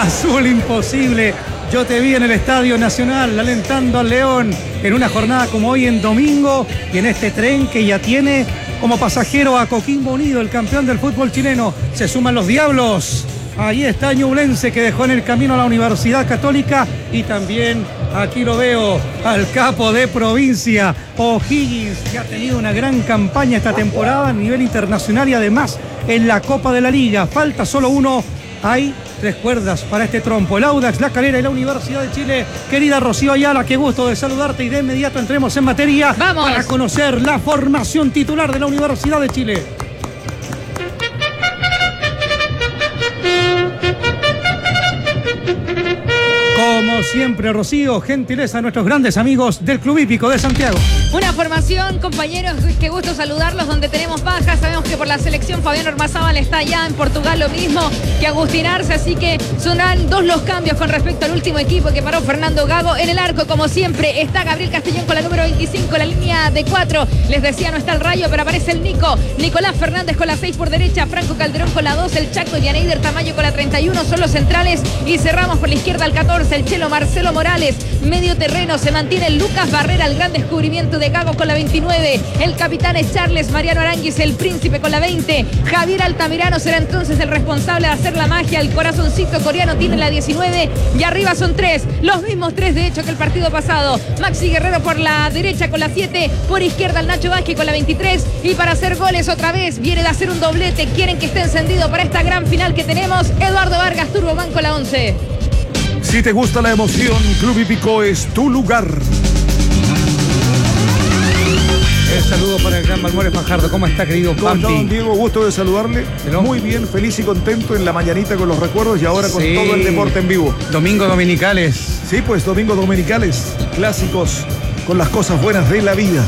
Azul imposible. Yo te vi en el Estadio Nacional alentando al León en una jornada como hoy en domingo y en este tren que ya tiene como pasajero a Coquimbo Unido, el campeón del fútbol chileno. Se suman los Diablos. Ahí está Ñublense, que dejó en el camino a la Universidad Católica, y también aquí lo veo al capo de provincia, O'Higgins, que ha tenido una gran campaña esta temporada a nivel internacional y además en la Copa de la Liga. Falta solo uno. Hay 3 cuerdas para este trompo: el Audax, La Calera y la Universidad de Chile. Querida Rocío Ayala, qué gusto de saludarte, y de inmediato entremos en materia. ¡Vamos! Para conocer la formación titular de la Universidad de Chile. Como siempre, Rocío, gentileza a nuestros grandes amigos del Club Hípico de Santiago. Una formación, compañeros, qué gusto saludarlos, donde tenemos bajas. Sabemos que por la selección Fabián Ormazábal está allá en Portugal, lo mismo que Agustín Arce, así que son 2 los cambios con respecto al último equipo que paró Fernando Gago. En el arco, como siempre, está Gabriel Castellón con la número 25, la línea de 4. Les decía, no está el Rayo, pero aparece el Nico. Nicolás Fernández con la 6 por derecha, Franco Calderón con la 2, el Chaco y Aneider Tamayo con la 31, son los centrales. Y cerramos por la izquierda al 14, el Chelo Marcelo Morales. Medio terreno se mantiene Lucas Barrera, el gran descubrimiento de Gago con la 29. El capitán es Charles Mariano Aránguiz, el príncipe, con la 20. Javier Altamirano será entonces el responsable de hacer la magia. El corazoncito coreano tiene la 19. Y arriba son 3, los mismos 3 de hecho que el partido pasado. Maxi Guerrero por la derecha con la 7. Por izquierda el Nacho Vázquez con la 23. Y para hacer goles otra vez, viene de hacer un doblete. Quieren que esté encendido para esta gran final que tenemos. Eduardo Vargas Turboman con la 11. Si te gusta la emoción, Club Hípico es tu lugar. El saludo para el gran Balmores Fajardo. ¿Cómo está, querido ¿Cómo está, Pampi? don Diego? Gusto de saludarle. ¿Hello? Muy bien, feliz y contento en la mañanita con los recuerdos y ahora con Sí. todo el deporte en vivo. Domingo dominicales. Sí, pues domingos dominicales, clásicos con las cosas buenas de la vida.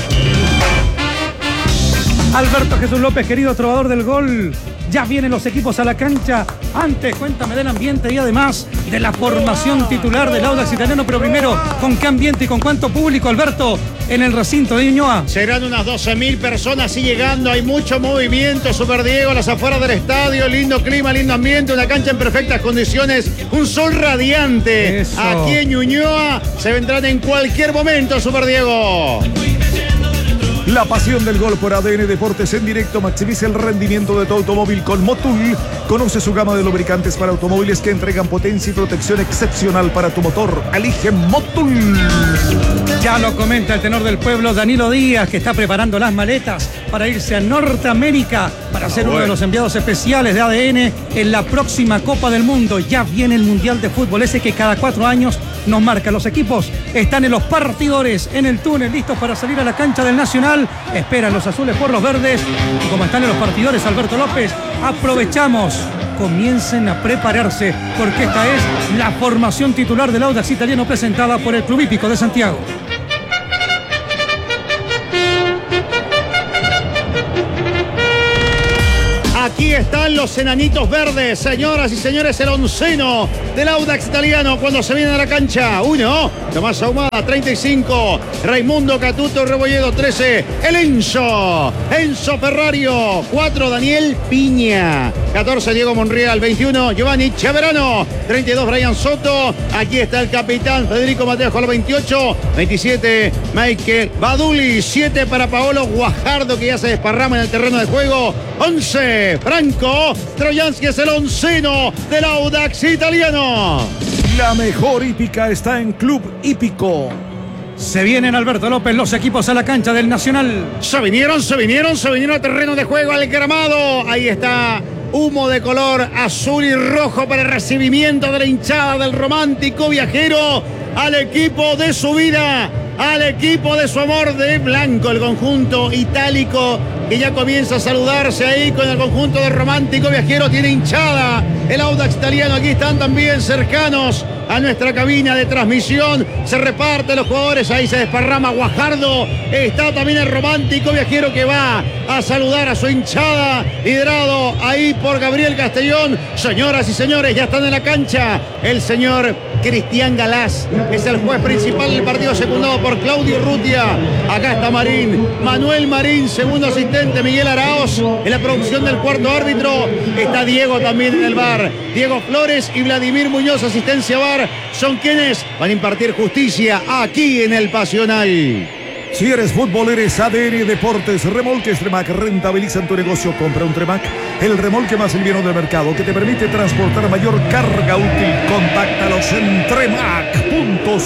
Alberto Jesús López, querido trovador del gol. Ya vienen los equipos a la cancha. Antes, cuéntame del ambiente y además de la formación titular del Audax Italiano. Pero primero, ¿con qué ambiente y con cuánto público, Alberto, en el recinto de Ñuñoa? Serán unas 12.000 personas y llegando. Hay mucho movimiento, Super Diego, a las afueras del estadio. Lindo clima, lindo ambiente, una cancha en perfectas condiciones. Un sol radiante. Eso. Aquí en Ñuñoa se vendrán en cualquier momento, Super Diego. La pasión del gol por ADN Deportes en directo. Maximiza el rendimiento de tu automóvil con Motul. Conoce su gama de lubricantes para automóviles que entregan potencia y protección excepcional para tu motor. Elige Motul. Ya lo comenta el tenor del pueblo, Danilo Díaz, que está preparando las maletas para irse a Norteamérica para ser uno de los enviados especiales de ADN en la próxima Copa del Mundo. Ya viene el Mundial de Fútbol, ese que cada 4 años nos marca. Los equipos están en los partidores, en el túnel, listos para salir a la cancha del Nacional. Esperan los azules por los verdes. Y como están en los partidores, Alberto López, aprovechamos. Comiencen a prepararse, porque esta es la formación titular del Audax Italiano presentada por el Club Hípico de Santiago. Aquí están los enanitos verdes, señoras y señores, el onceno del Audax Italiano cuando se viene a la cancha. 1, Tomás Ahumada, 35, Raimundo Catuto Rebolledo, 13, el Enzo Ferrario, 4, Daniel Piña, 14, Diego Monreal, 21, Giovanni Chaverano, 32, Brian Soto. Aquí está el capitán Federico Mateos con los 28, 27, Michael Baduli, 7 para Paolo Guajardo, que ya se desparrama en el terreno de juego, 11, Franco Trojansky, es el onceno del Audax Italiano. La mejor hípica está en Club Hípico. Se vienen, Alberto López, los equipos a la cancha del Nacional. Se vinieron al terreno de juego, al gramado. Ahí está humo de color azul y rojo para el recibimiento de la hinchada del romántico viajero al equipo de su vida, al equipo de su amor de blanco, el conjunto itálico que ya comienza a saludarse ahí con el conjunto de romántico viajero. Tiene hinchada el Audax Italiano. Aquí están también cercanos a nuestra cabina de transmisión. Se reparten los jugadores, ahí se desparrama Guajardo. Está también el romántico viajero que va a saludar a su hinchada, liderado ahí por Gabriel Castellón. Señoras y señores, ya están en la cancha el señor Cristian Galás es el juez principal del partido, secundado por Claudio Rutia. Acá está Marín, Manuel Marín, segundo asistente, Miguel Araoz en la producción del cuarto árbitro. Está Diego también en el VAR. Diego Flores y Vladimir Muñoz, asistencia VAR, son quienes van a impartir justicia aquí en el Pasional. Si eres fútbol, eres ADN Deportes. Remolques Tremac rentabilizan tu negocio. Compra un Tremac, el remolque más liviano del mercado, que te permite transportar mayor carga útil. Contáctalos en tremac.cl.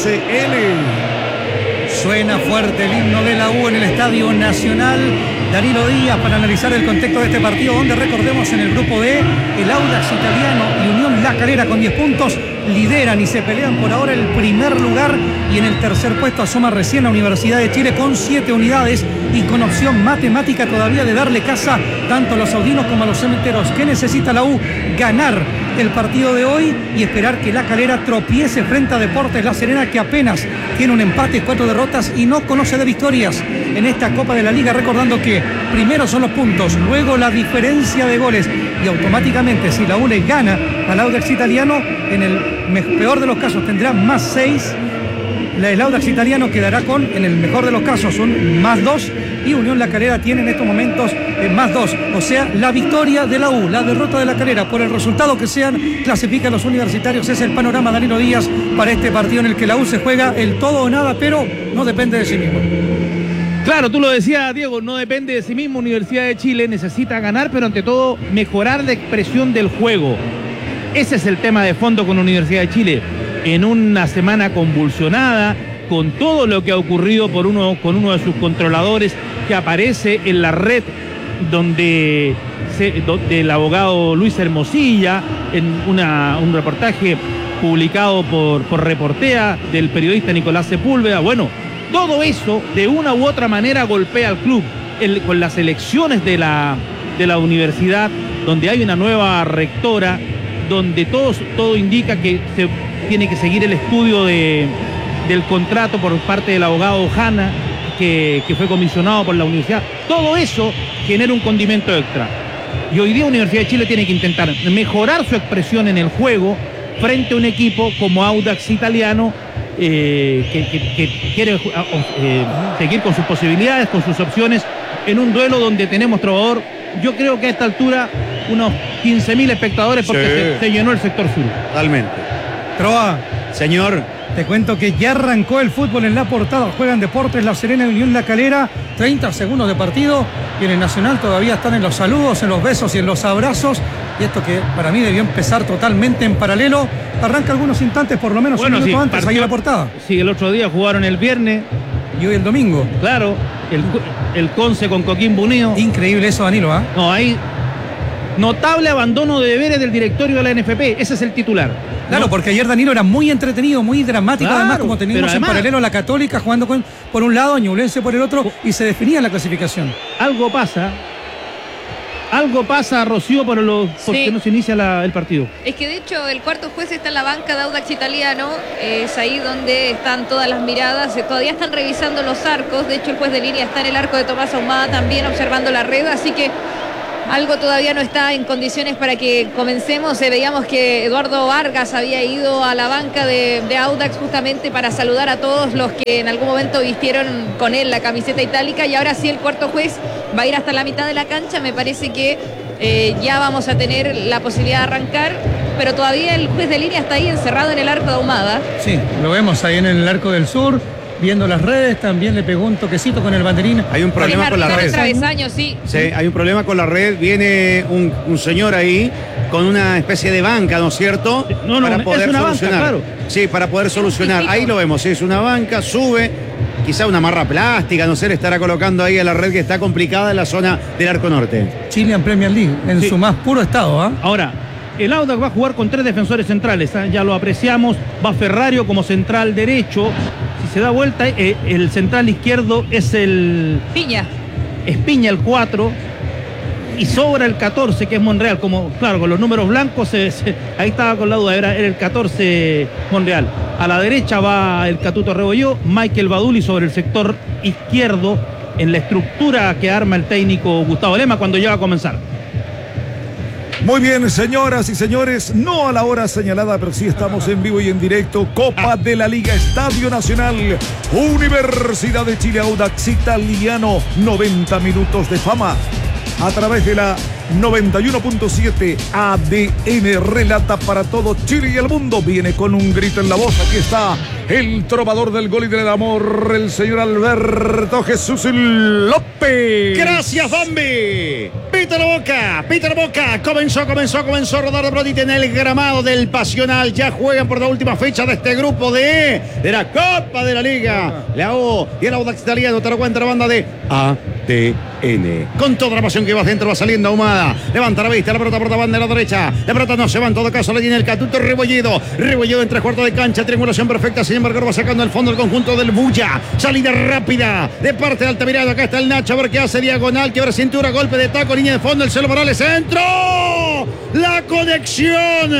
Suena fuerte el himno de la U en el Estadio Nacional. Danilo Díaz para analizar el contexto de este partido, donde recordemos en el grupo D, el Audax Italiano y Unión La Calera con 10 puntos lideran y se pelean por ahora el primer lugar, y en el tercer puesto asoma recién la Universidad de Chile con 7 unidades y con opción matemática todavía de darle casa tanto a los saudinos como a los cementeros. ¿Qué necesita la U? Ganar el partido de hoy y esperar que La Calera tropiece frente a Deportes La Serena, que apenas tiene un empate y 4 derrotas y no conoce de victorias en esta Copa de la Liga, recordando que primero son los puntos, luego la diferencia de goles, y automáticamente si la U le gana al Audax Italiano, en el peor de los casos tendrá más 6. El Audax Italiano quedará con, en el mejor de los casos, un más 2, y Unión La Calera tiene en estos momentos más 2. O sea, la victoria de la U, la derrota de La Calera, por el resultado que sean, clasifican los universitarios. Es el panorama, Danilo Díaz, para este partido en el que la U se juega el todo o nada, pero no depende de sí mismo. Claro, tú lo decías, Diego, no depende de sí mismo. Universidad de Chile necesita ganar, pero ante todo mejorar la expresión del juego. Ese es el tema de fondo con Universidad de Chile. En una semana convulsionada, con todo lo que ha ocurrido con uno de sus controladores que aparece en la red donde el abogado Luis Hermosilla, en un reportaje publicado por Reportea del periodista Nicolás Sepúlveda. Bueno, todo eso de una u otra manera golpea al club. Con las elecciones de la universidad, donde hay una nueva rectora, donde todo indica que se tiene que seguir el estudio del contrato por parte del abogado Hanna, que fue comisionado por la universidad. Todo eso genera un condimento extra. Y hoy día Universidad de Chile tiene que intentar mejorar su expresión en el juego frente a un equipo como Audax Italiano, que quiere seguir con sus posibilidades, con sus opciones, en un duelo donde tenemos trovador. Yo creo que a esta altura unos 15.000 espectadores, porque se llenó el sector sur. Totalmente. Troa, señor, te cuento que ya arrancó el fútbol en la portada. Juegan Deportes La Serena y Unión La Calera. 30 segundos de partido. Y en el Nacional todavía están en los saludos, en los besos y en los abrazos. Y esto que para mí debió empezar totalmente en paralelo. Arranca algunos instantes, por lo menos un minuto antes, ahí en la portada. Sí, el otro día jugaron el viernes. Y hoy el domingo. Claro, el Conce con Coquimbo Unido. Increíble eso, Danilo, ¿ah? No, hay notable abandono de deberes del directorio de la NFP. Ese es el titular. Claro, porque ayer Danilo era muy entretenido, muy dramático, claro, además, como teníamos en paralelo la Católica jugando por un lado, Ñublense por el otro, y se definía la clasificación. Algo pasa, Rocío, porque no se inicia el partido. Es que de hecho el cuarto juez está en la banca de Audax Italiano, es ahí donde están todas las miradas, todavía están revisando los arcos. De hecho el juez de línea está en el arco de Tomás Ahumada también observando la red, así que algo todavía no está en condiciones para que comencemos. Veíamos que Eduardo Vargas había ido a la banca de Audax justamente para saludar a todos los que en algún momento vistieron con él la camiseta itálica, y ahora sí el cuarto juez va a ir hasta la mitad de la cancha. Me parece que ya vamos a tener la posibilidad de arrancar, pero todavía el juez de línea está ahí encerrado en el arco de Ahumada. Sí, lo vemos ahí en el arco del sur, viendo las redes. También le pegó un toquecito con el banderín. Hay un problema con la red. Sí, hay un problema con la red. Viene un señor ahí con una especie de banca, ¿no es cierto? Para poder solucionar. Banca, claro. Sí, para poder solucionar. Ahí lo vemos, es una banca, sube, quizá una marra plástica, no sé, le estará colocando ahí a la red, que está complicada en la zona del Arco Norte. Chilean Premier League, en su más puro estado, ¿ah? Ahora, el Audax va a jugar con 3 defensores centrales, ya lo apreciamos. Va Ferrario como central derecho. Si se da vuelta, el central izquierdo es el Piña. Es Piña el 4. Y sobra el 14, que es Monreal. Como, claro, con los números blancos, ahí estaba con la duda, era el 14 Monreal. A la derecha va el Catuto Rebolló, Michael Baduli sobre el sector izquierdo, en la estructura que arma el técnico Gustavo Lema cuando llega a comenzar. Muy bien, señoras y señores, no a la hora señalada, pero sí estamos en vivo y en directo. Copa de la Liga, Estadio Nacional, Universidad de Chile, Audax Italiano, 90 minutos de fama. A través de la 91.7 ADN, relata para todo Chile y el mundo. Viene con un grito en la voz. Aquí está el trovador del gol y del amor, el señor Alberto Jesús López. Gracias, Bambi. Pita la boca. Comenzó a rodar de pelotita en el gramado del Pasional. Ya juegan por la última fecha de este grupo de la Copa de la Liga. La O y el Audax Italiano. Te lo cuenta la banda de ADN. Con toda la pasión que va adentro, va saliendo Ahumada. Levanta la vista, la pelota por la banda de la derecha. La pelota no se va, en todo caso la tiene el Catuto Rebolledo en 3/4 de cancha. Triangulación perfecta, sin embargo va sacando al fondo el conjunto del Bulla. Salida rápida de parte de Altamirano. Acá está el Nacho, a ver qué hace, diagonal, que abre cintura, golpe de taco, línea de fondo, el Celo Morales, centro. La conexión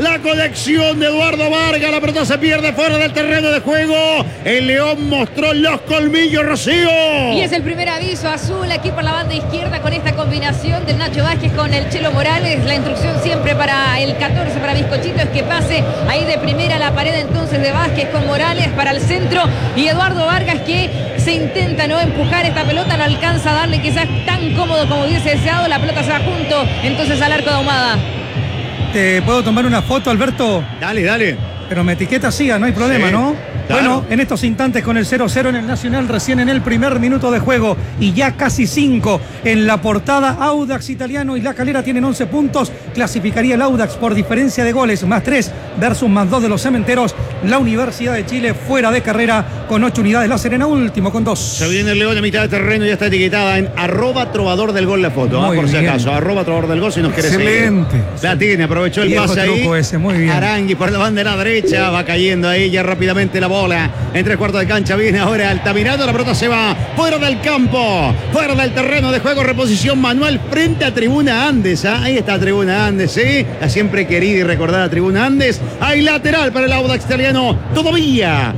de Eduardo Vargas. La pelota se pierde fuera del terreno de juego. El León mostró los colmillos, Rocío. Y es el primer aviso azul aquí por la banda izquierda con esta combinación del Nacho Vázquez con el Chelo Morales. La instrucción siempre para el 14, para Bizcochito, es que pase ahí de primera a la pared entonces de Vázquez con Morales para el centro. Y Eduardo Vargas, que se intenta no empujar esta pelota, no alcanza a darle quizás tan cómodo como hubiese deseado. La pelota se va junto entonces al arco de Ahumada. ¿Te puedo tomar una foto, Alberto? Dale. Pero me etiqueta siga, no hay problema, Sí, ¿no? claro. Bueno, en estos instantes con el 0-0 en el Nacional, recién en el primer minuto de juego y ya casi 5 en la portada. Audax Italiano y La Calera tienen 11 puntos. Clasificaría el Audax por diferencia de goles, más 3 versus más 2 de los Cementeros. La Universidad de Chile fuera de carrera con 8 unidades. La Serena último con 2. Se viene el León a mitad de terreno, ya está etiquetada en @trovador del gol la foto, Muy por si bien. acaso, @trovador del gol si nos quiere seguir. Excelente. La tiene, aprovechó el Viejo pase ahí. truco ese, muy bien. Arangui por la banda de la derecha, va cayendo ahí ya rápidamente la bola. En 3/4 de cancha viene ahora Altamirano, la pelota se va fuera del campo, fuera del terreno de juego, reposición manual frente a Tribuna Andes. Ahí está Tribuna Andes, ¿sí? La siempre querida y recordada Tribuna Andes. Hay lateral para el Audax Italiano, todavía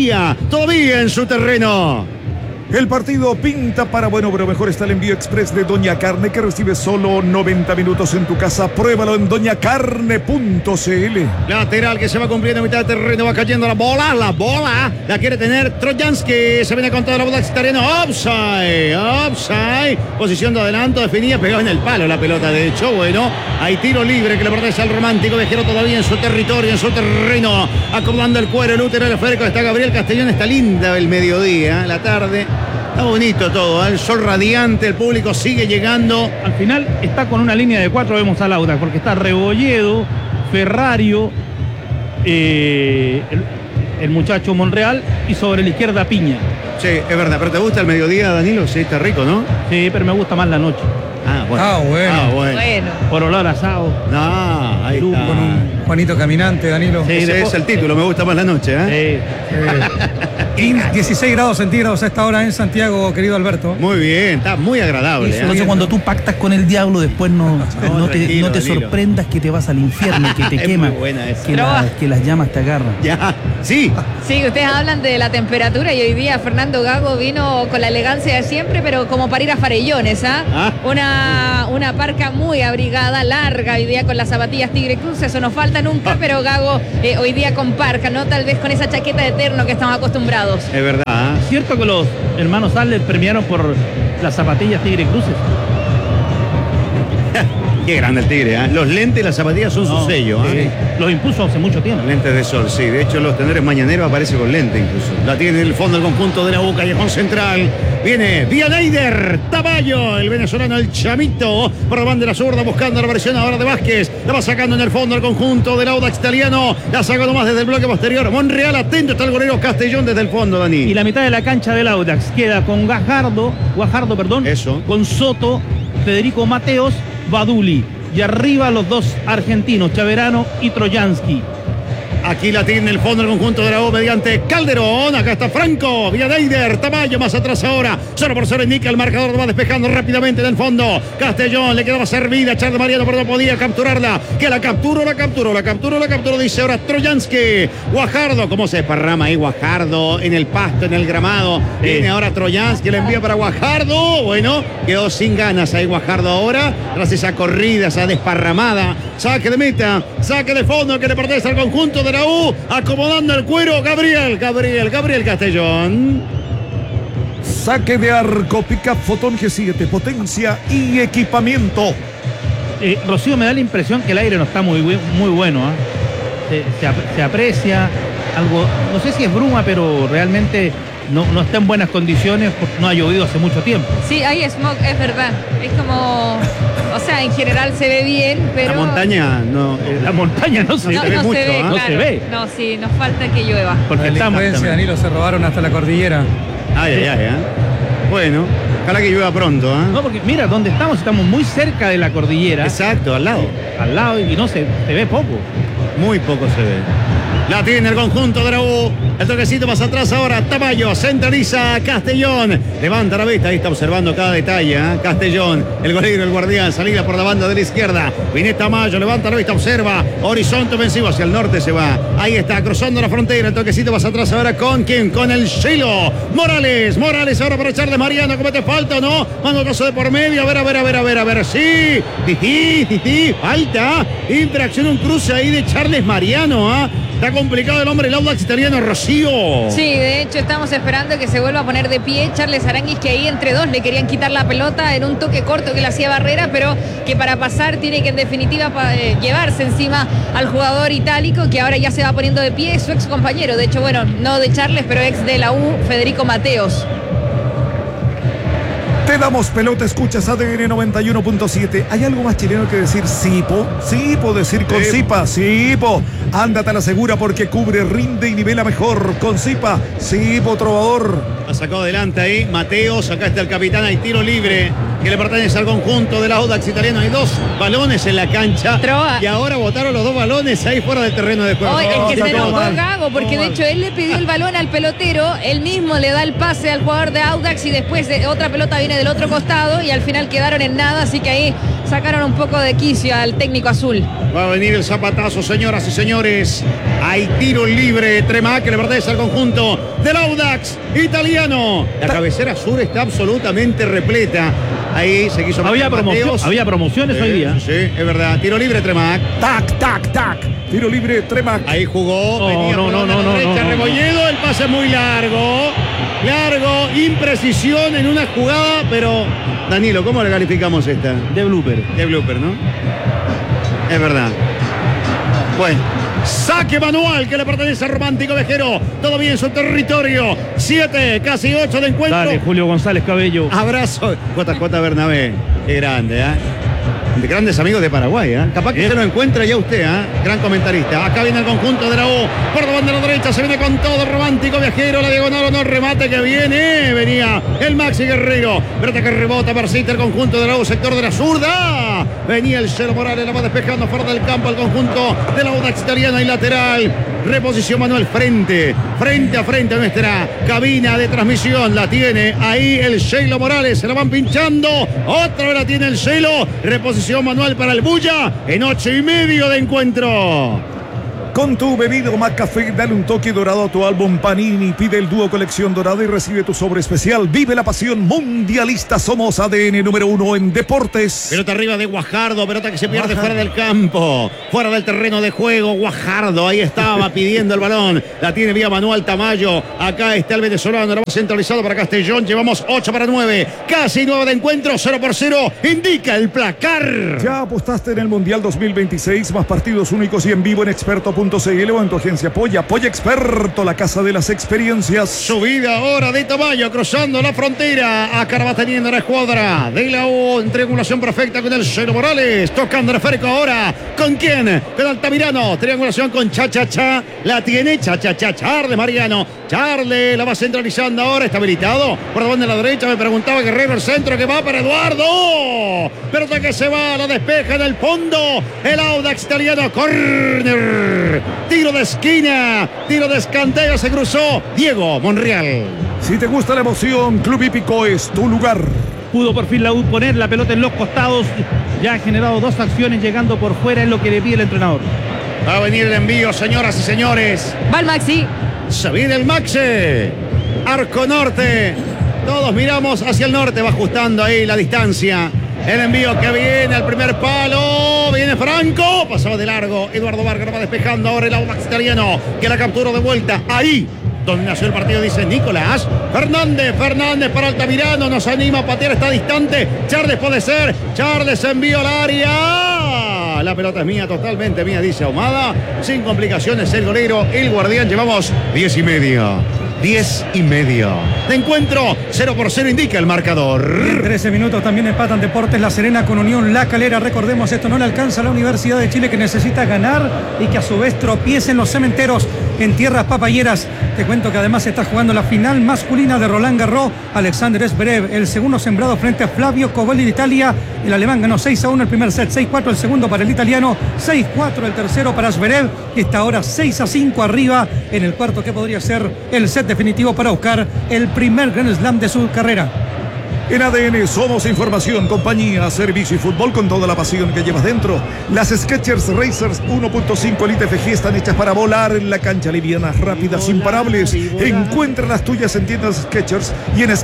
en su terreno. El partido pinta para bueno, pero mejor está el envío express de Doña Carne, que recibe solo 90 minutos en tu casa. Pruébalo en doñacarne.cl. Lateral que se va cumpliendo a mitad de terreno, va cayendo la bola la quiere tener Trojanski, se viene con todo el Audax Italiano, offside, posición de adelanto definida, pegado en el palo la pelota, de hecho, bueno, hay tiro libre que le pertenece al romántico viajero todavía en su territorio, en su terreno, acomodando el cuero, el útero, el esférico, está Gabriel Castellón, está linda el mediodía, la tarde. Está bonito todo, el sol radiante, el público sigue llegando. Al final está con una línea de 4, vemos al Audax, porque está Rebolledo, Ferrario, el muchacho Monreal y sobre la izquierda Piña. Sí, es verdad, pero ¿te gusta el mediodía, Danilo? Sí, está rico, ¿no? Sí, pero me gusta más la noche. Bueno. Bueno. Por olor asado. No, ahí Con está. Con un Juanito Caminante, Danilo. Sí. Ese es el título, me gusta más la noche, ¿eh? 16 grados centígrados a esta hora en Santiago, querido Alberto. Muy bien, está muy agradable. Entonces cuando tú pactas con el diablo, después no tranquilo, te Danilo. sorprendas que te vas al infierno, que te Es quema, muy buena esa. que las llamas te agarran. Ya, sí. Sí, ustedes hablan de la temperatura y hoy día Fernando Gago vino con la elegancia de siempre, pero como para ir a Farellones, Una parca muy abrigada, larga hoy día con las zapatillas Tigre Cruz, eso no falta nunca, pero Gago hoy día con parca, ¿no? Tal vez con esa chaqueta de terno que estamos acostumbrados. Es verdad. ¿Cierto que los hermanos Sadler premiaron por las zapatillas Tigre Cruces? Qué grande el Tigre, ¿eh? Los lentes y las zapatillas son su sello, ¿eh? Los impuso hace mucho tiempo. Lentes de sol, sí. De hecho, los tenedores mañaneros aparece con lente incluso. La tiene en el fondo el conjunto de la U, Callejón Central. Viene Vianeider Tamayo, el venezolano, el chamito, por la banda de la zurda, buscando la versión ahora de Vázquez. La va sacando en el fondo el conjunto del Audax Italiano. La saca nomás desde el bloque posterior. Monreal, atento, está el golero Castellón desde el fondo, Dani. Y la mitad de la cancha del Audax queda con Guajardo, Eso. con Soto, Federico Mateos, Baduli. Y arriba los dos argentinos, Chaverano y Trojanski. Aquí la tiene el fondo del conjunto de la U mediante Calderón. Acá está Franco, Villadeider, Tamayo más atrás ahora. 0-0 indica el marcador, va despejando rápidamente en el fondo. Castellón le quedaba servida a Charles Mariano, pero no podía capturarla. Que la capturó, dice ahora Troyansky. Guajardo, ¿cómo se desparrama ahí Guajardo? En el pasto, en el gramado. Viene ahora Troyansky, le envía para Guajardo. Bueno, quedó sin ganas ahí Guajardo ahora. Tras esa corrida, esa desparramada. Saque de meta, saque de fondo que le pertenece al conjunto de la U, acomodando el cuero, Gabriel Castellón. Saque de arco, pick-up Fotón G7, potencia y equipamiento. Rocío, me da la impresión que el aire no está muy bueno. Se aprecia algo, no sé si es bruma, pero realmente no está en buenas condiciones, porque no ha llovido hace mucho tiempo. Sí, hay smog, es verdad. Es como, o sea, en general se ve bien, pero... La montaña no se ve mucho, ve, ¿eh? claro. No se ve. No, sí, nos falta que llueva. Porque En la estamos influencia, también. Danilo, se robaron hasta la cordillera. Ay. Bueno, ojalá que llueva pronto, ¿eh? No, porque mira, donde estamos muy cerca de la cordillera. Exacto, al lado. Al lado, y no se ve poco. Muy poco se ve. La tiene el conjunto de la U. El toquecito más atrás ahora. Tamayo centraliza Castellón. Levanta la vista. Ahí está observando cada detalle. Castellón, el golero, el guardián. Salida por la banda de la izquierda. Viene Tamayo. Levanta la vista. Observa. Horizonte ofensivo. Hacia el norte se va. Ahí está. Cruzando la frontera. El toquecito más atrás ahora. ¿Con quién? Con el Chilo. Morales ahora para echarle Mariano. ¿Comete falta o no? Mano caso de por medio. A ver. Sí. Tití. Falta. Interacción. Un cruce ahí de Charles Mariano. Está complicado el hombre, el Audax italiano, Rocío. Sí, de hecho estamos esperando que se vuelva a poner de pie Charles Aranguis, que ahí entre dos le querían quitar la pelota en un toque corto que le hacía Barrera, pero que para pasar tiene que en definitiva llevarse encima al jugador itálico, que ahora ya se va poniendo de pie, su ex compañero, de hecho, bueno, no de Charles, pero ex de la U, Federico Mateos. Te damos pelota, escuchas ADN 91.7. ¿Hay algo más chileno que decir Sipo? Sipo, decir con Sipa, Sipo. Ándate a la segura porque cubre, rinde y nivela mejor. Con Sipa, Sipo, trovador. La sacó adelante ahí Mateos, acá está el capitán, hay tiro libre que le pertenece al conjunto del Audax italiano. Hay dos balones en la cancha. Trova. Y ahora botaron los dos balones ahí fuera del terreno de juego. Hoy es que se todo enojó mal. Gago, porque de hecho él le pidió el balón al pelotero, él mismo le da el pase al jugador de Audax y después otra pelota viene del otro costado y al final quedaron en nada, así que ahí sacaron un poco de quicio al técnico azul. Va a venir el zapatazo, señoras y señores. Hay tiro libre, Tremac, que le pertenece al conjunto del Audax italiano. La cabecera sur está absolutamente repleta. Ahí se quiso meter Mateos. Había promociones hoy día. Sí, es verdad. Tiro libre, Tremac. Tac. Tiro libre, Tremac. Ahí jugó. Venía por la derecha, Rebolledo. El pase muy largo. Imprecisión en una jugada, pero Danilo, ¿cómo le calificamos esta? De blooper. De blooper, ¿no? Es verdad. Bueno, saque manual que le pertenece al Romántico Vejero. Todavía en su territorio. 7, casi 8 de encuentro. Dale, Julio González Cabello. Abrazo. JJ Bernabé. Qué grande, de grandes amigos de Paraguay, Capaz que se lo encuentra ya usted, Gran comentarista. Acá viene el conjunto de la U. Por la banda de la derecha se viene con todo el Romántico Viajero. La diagonal o no remate que viene. Venía el Maxi Guerrero. Pelota que rebota, persiste el conjunto de la U. Sector de la zurda. Venía el Celo Morales. La va despejando fuera del campo el conjunto de la Audax italiana y lateral. Reposición Manuel frente a frente a nuestra cabina de transmisión. La tiene ahí el Sheilo Morales. Se la van pinchando. Otra vez la tiene el Sheilo. Reposición manual para el Bulla en 8:30 de encuentro. Con tu bebido McCafé, dale un toque dorado a tu álbum Panini. Pide el dúo colección dorada y recibe tu sobre especial. Vive la pasión mundialista. Somos ADN número 1 en deportes. Pelota arriba de Guajardo. Pelota que se pierde fuera del campo. Fuera del terreno de juego. Guajardo ahí estaba pidiendo el balón. La tiene vía Manuel Tamayo. Acá está el venezolano. La va centralizado para Castellón. Llevamos 8-9. Casi 9 de encuentro. 0-0. Indica el placar. ¿Ya apostaste en el Mundial 2026? Más partidos únicos y en vivo en experto.cl o en tu agencia Polla. Polla Experto, la casa de las experiencias. Subida ahora de Tamayo, cruzando la frontera. Acá va teniendo la escuadra de la U en triangulación perfecta con el Cero Morales. Tocando el esférico ahora. ¿Con quién? Con Altamirano. Triangulación con Cha. La tiene Cha. Charles Mariano. Charles la va centralizando ahora, está habilitado por la banda de la derecha. Me preguntaba Guerrero, el centro que va para Eduardo. Pelota que se va, la despeja en el fondo. El Audax italiano, córner. Tiro de esquina, tiro de escanteo, se cruzó Diego Monreal. Si te gusta la emoción, Club Hípico es tu lugar. Pudo por fin la U poner la pelota en los costados. Ya ha generado 2 acciones llegando por fuera, es lo que le pide el entrenador. Va a venir el envío, señoras y señores. Va el Maxi. Se viene el Maxi. Arco norte. Todos miramos hacia el norte. Va ajustando ahí la distancia. El envío que viene al primer palo. Viene Franco. Pasaba de largo. Eduardo Vargas va despejando ahora el Audax italiano, que la capturó de vuelta. Ahí donde nació el partido, dice Nicolás Fernández. Fernández para Altamirano. Nos anima a patear, está distante. Charles puede ser. Charles envío al área. La pelota es mía, totalmente mía, dice Ahumada. Sin complicaciones el golero, el guardián. Llevamos 10:30. 10:30 de encuentro. 0-0 indica el marcador. En 13 minutos también empatan Deportes La Serena con Unión La Calera. Recordemos, esto no le alcanza a la Universidad de Chile, que necesita ganar y que a su vez tropiece en los cementeros en tierras papayeras. Te cuento que además se está jugando la final masculina de Roland Garros. Alexander Zverev, el segundo sembrado frente a Flavio Cobolli de Italia. El alemán ganó 6-1 el primer set, 6-4 el segundo para el italiano, 6-4 el tercero para Zverev, que está ahora 6-5 arriba en el cuarto, que podría ser el set definitivo para buscar el primer Grand Slam de su carrera. En ADN somos información, compañía, servicio y fútbol con toda la pasión que llevas dentro. Las Skechers Racers 1.5 Elite FG están hechas para volar en la cancha, livianas, rápidas, imparables. Encuentra las tuyas en tiendas Skechers y en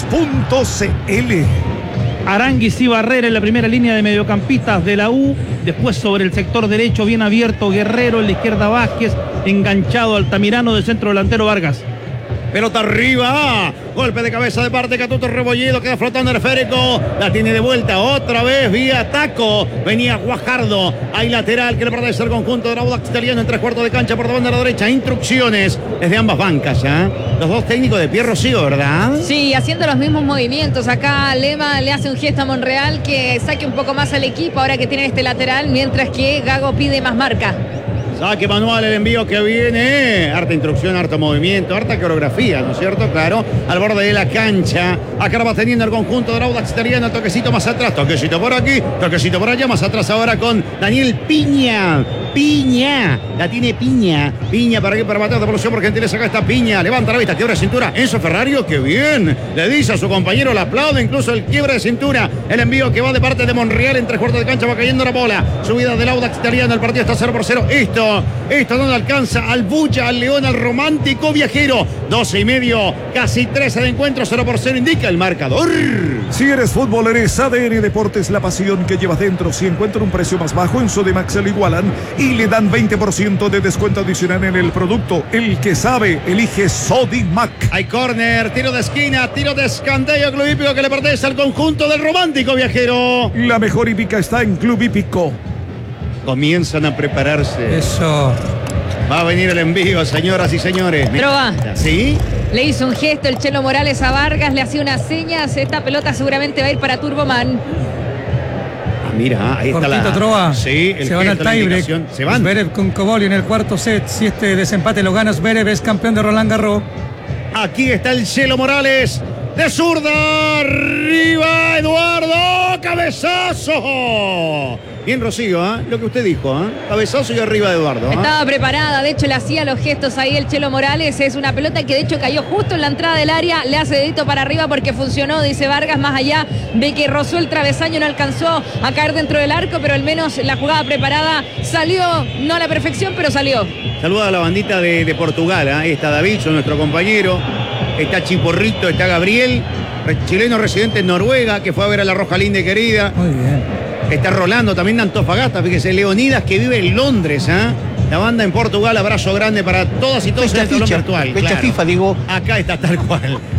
Skechers.cl. Aranguis y Barrera en la primera línea de mediocampistas de la U. Después sobre el sector derecho bien abierto Guerrero, en la izquierda Vázquez, enganchado Altamirano, del centro delantero Vargas. Pelota arriba, golpe de cabeza de parte Catuto Rebolledo, queda flotando el esférico, la tiene de vuelta otra vez vía taco, venía Guajardo, hay lateral que le pertenece al conjunto del Audax italiano en 3/4 de cancha por la banda de la derecha. Instrucciones desde ambas bancas ya, los dos técnicos de Pierre Rocío, ¿verdad? Sí, haciendo los mismos movimientos. Acá Lema le hace un gesto a Monreal que saque un poco más al equipo ahora que tiene este lateral, mientras que Gago pide más marca. Saque manual, el envío que viene. Harta instrucción, harto movimiento, harta coreografía, ¿no es cierto? Claro, al borde de la cancha. Acá va teniendo el conjunto del Audax italiano. Toquecito más atrás, toquecito por aquí, toquecito por allá. Más atrás ahora con Daniel Piña. Piña, la tiene Piña. Piña para aquí, para matar de evolución, porque gentileza acá está Piña. Levanta la vista, quiebra de cintura. Enzo Ferrario, que bien. Le dice a su compañero, le aplaude incluso el quiebre de cintura. El envío que va de parte de Monreal en 3/4 de cancha, va cayendo la bola. Subida del Audax italiano, el partido está 0-0. Esto no le alcanza al Bucha, al León, al romántico viajero. 12:30, casi 13 de encuentro, 0-0 indica el marcador. Si eres fútbol, eres ADN Deportes, la pasión que llevas dentro. Si encuentran un precio más bajo en Sodimac se lo igualan y le dan 20% de descuento adicional en el producto. El que sabe, elige Sodimac. Hay córner, tiro de esquina, tiro de escanteo, Club Hípico que le pertenece al conjunto del romántico viajero. La mejor hípica está en Club Hípico. Comienzan a prepararse. Eso. Va a venir el envío, señoras y señores. Trova. ¿Sí? Le hizo un gesto el Chelo Morales a Vargas, le hacía unas señas. Esta pelota seguramente va a ir para Turboman. Mira, ahí está Cortito, la... Trova. Sí, se van al tiebreak. Se van. Zverev con Cobolli en el cuarto set. Si este desempate lo gana Zverev, es campeón de Roland Garros. Aquí está el Chelo Morales. De zurda, arriba Eduardo, cabezazo. Bien, Rocío, ¿eh? Lo que usted dijo, ¿eh? Cabezazo y arriba de Eduardo. Estaba preparada, de hecho le hacía los gestos ahí el Chelo Morales. Es una pelota que de hecho cayó justo en la entrada del área. Le hace dedito para arriba porque funcionó, dice Vargas, más allá de que rozó el travesaño, no alcanzó a caer dentro del arco, pero al menos la jugada preparada salió, no a la perfección, pero salió. Saluda a la bandita de Portugal, ¿eh? Ahí está David, nuestro compañero. Está Chiporrito, está Gabriel, chileno residente en Noruega, que fue a ver a la Roja Linda y querida. Muy bien. Está Rolando, también de Antofagasta, fíjese, Leonidas, que vive en Londres, ¿eh? La banda en Portugal, abrazo grande para todas y todos en el salón virtual. Fecha claro. FIFA, digo. Acá está tal cual.